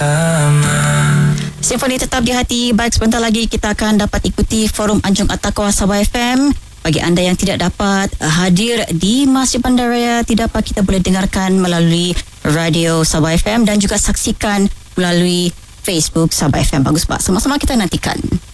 bersama. Simfoni tetap di hati. Baik, sebentar lagi kita akan dapat ikuti forum Anjung At-Taqwa Sabah FM. Bagi anda yang tidak dapat hadir di Masjid Bandaraya, tidak apa, kita boleh dengarkan melalui radio Sabah FM dan juga saksikan melalui Facebook Sabah FM. Bagus, Pak. Sama-sama kita nantikan.